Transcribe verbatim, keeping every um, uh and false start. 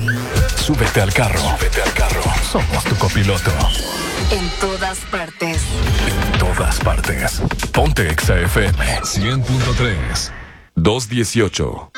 Súbete al carro. Súbete al carro. Somos tu copiloto. En todas partes. En todas partes. Ponte Exa F M. cien punto tres. doscientos dieciocho.